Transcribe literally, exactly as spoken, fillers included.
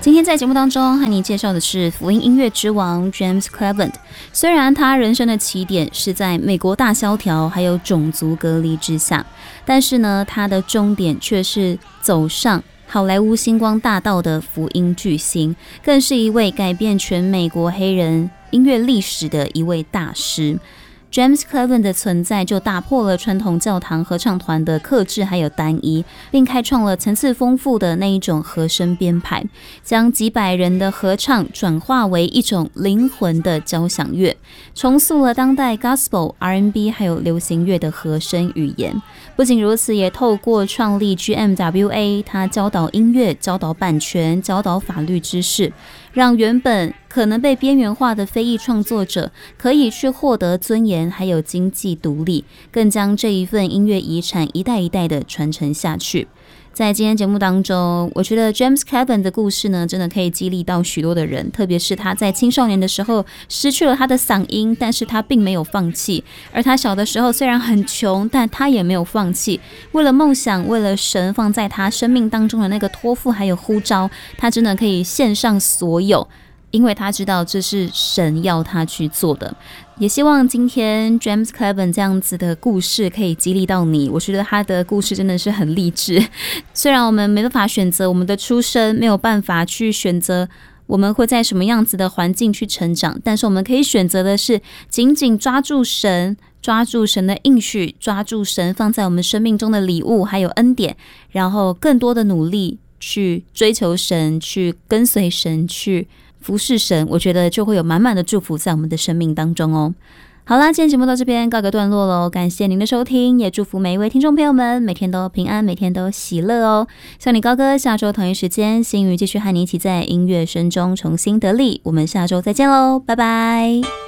今天在节目当中和你介绍的是福音音乐之王 James Cleveland。 虽然他人生的起点是在美国大萧条还有种族隔离之下，但是呢，他的终点却是走上好莱坞星光大道的福音巨星，更是一位改变全美国黑人音乐历史的一位大师。James Cleveland 的存在就打破了传统教堂合唱团的客制还有单一，并开创了层次丰富的那一种和声编排，将几百人的合唱转化为一种灵魂的交响乐，重塑了当代 Gospel、R and B 还有流行乐的和声语言。不仅如此，也透过创立 G M W A， 他教导音乐、教导版权、教导法律知识，让原本可能被边缘化的非裔创作者可以去获得尊严还有经济独立，更将这一份音乐遗产一代一代的传承下去。在今天节目当中，我觉得 James Cleveland 的故事呢，真的可以激励到许多的人，特别是他在青少年的时候失去了他的嗓音，但是他并没有放弃。而他小的时候虽然很穷，但他也没有放弃，为了梦想，为了神放在他生命当中的那个托付还有呼召，他真的可以献上所有，因为他知道这是神要他去做的。也希望今天 James Cleveland 这样子的故事可以激励到你。我觉得他的故事真的是很励志。虽然我们没办法选择我们的出身，没有办法去选择我们会在什么样子的环境去成长，但是我们可以选择的是紧紧抓住神，抓住神的应许，抓住神放在我们生命中的礼物还有恩典，然后更多的努力去追求神，去跟随神，去服侍神，我觉得就会有满满的祝福在我们的生命当中哦。好啦，今天节目到这边告个段落咯，感谢您的收听，也祝福每一位听众朋友们每天都平安，每天都喜乐哦。希望你高歌，下周同一时间星宇继续和你一起在音乐声中重新得力，我们下周再见咯，拜拜。